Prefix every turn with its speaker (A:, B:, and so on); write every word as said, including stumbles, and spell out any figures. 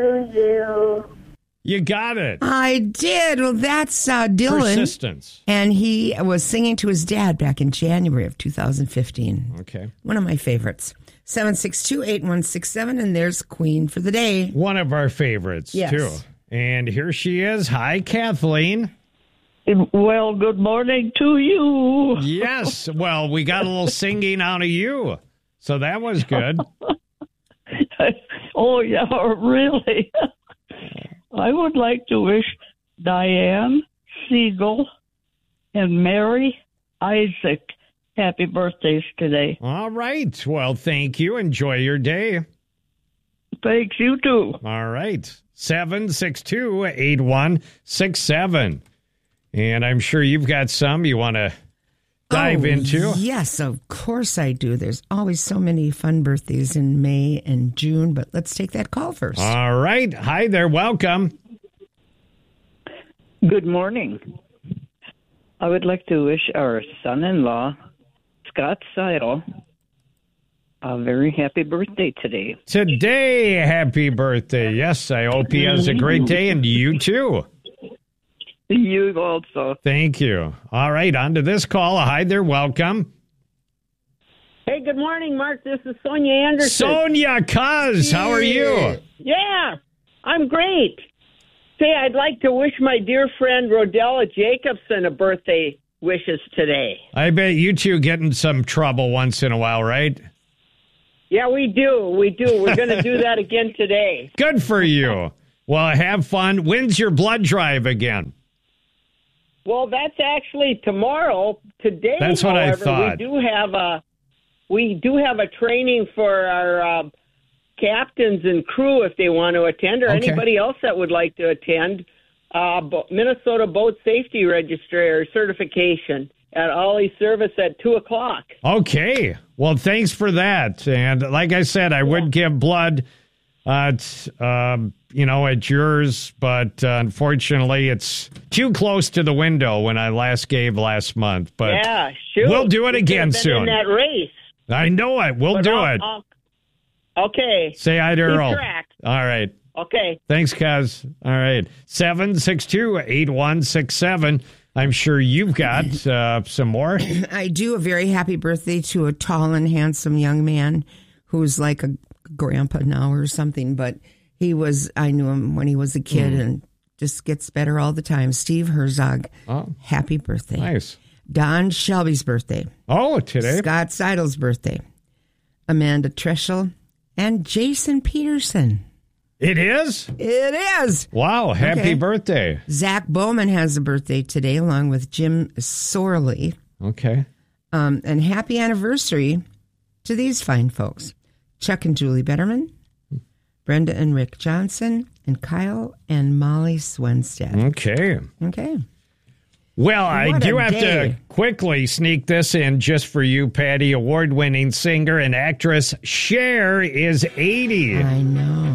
A: you.
B: You got it.
C: I did. Well, that's uh, Dylan.
B: Persistence.
C: And he was singing to his dad back in January of two thousand fifteen.
B: Okay.
C: One of my favorites. seven six two, eight one six seven, and there's Queen for the day.
B: One of our favorites,
C: yes.
B: too. And here she is. Hi, Kathleen.
A: Well, good morning to you.
B: Yes. Well, we got a little singing out of you. So that was good.
A: Oh, yeah, really? I would like to wish Diane Siegel and Mary Isaac happy birthdays today.
B: All right. Well, thank you. Enjoy your day.
A: Thanks, you too.
B: All right. seven six two, eight one six seven. And I'm sure you've got some you want to dive
C: oh,
B: into.
C: Yes, of course I do. There's always so many fun birthdays in May and June, but let's take that call first.
B: All right. Hi there. Welcome.
A: Good morning. I would like to wish our son-in-law, Scott Seidel, a very happy birthday today.
B: Today, happy birthday. Yes, I hope he has a great day, and you too.
A: You also.
B: Thank you. All right, on to this call. Hi there. Welcome.
D: Hey, good morning, Mark. This is Sonia Anderson.
B: Sonia Cuz, how are you?
D: Yeah, I'm great. Say, I'd like to wish my dear friend Rodella Jacobson a birthday wishes today.
B: I bet you two get in some trouble once in a while, right?
D: Yeah, we do. We do. We're going to do that again today.
B: Good for you. Well, have fun. When's your blood drive again?
D: Well, that's actually tomorrow. Today,
B: That's what
D: however,
B: I thought.
D: we do have a we do have a training for our uh, captains and crew if they want to attend, or
B: Okay.
D: anybody else that would like to attend. Uh, Bo- Minnesota Boat Safety Register certification at Ollie Service at two o'clock.
B: Okay. Well, thanks for that. And like I said, I would give blood, uh, t- um, you know, at yours, but uh, unfortunately, it's too close to the window when I last gave last month. But
D: Yeah, shoot.
B: we'll do it
D: We could
B: again
D: have been
B: soon.
D: in that race.
B: I know it. We'll
D: But
B: do
D: I'll-
B: it.
D: I'll- okay.
B: Say hi to
D: Keep
B: Earl.
D: track.
B: All right.
D: Okay.
B: Thanks, Kaz. All right. seven six two, eight one six seven. I'm sure you've got uh, some more.
C: I do. A very happy birthday to a tall and handsome young man who's like a grandpa now or something, but he was, I knew him when he was a kid
B: Mm.
C: and just gets better all the time. Steve Herzog.
B: Oh.
C: Happy birthday.
B: Nice.
C: Don Shelby's birthday.
B: Oh, today?
C: Scott Seidel's birthday. Amanda Treschel and Jason Peterson.
B: It is?
C: It is.
B: Wow. Happy
C: Okay.
B: birthday.
C: Zach Bowman has a birthday today, along with Jim Sorley.
B: Okay.
C: Um, and happy anniversary to these fine folks. Chuck and Julie Betterman, Brenda and Rick Johnson, and Kyle and Molly Swenstead.
B: Okay.
C: Okay.
B: Well, I
C: What
B: do
C: a
B: have
C: day.
B: to quickly sneak this in just for you, Patty. Award-winning singer and actress Cher is eighty.
C: I know.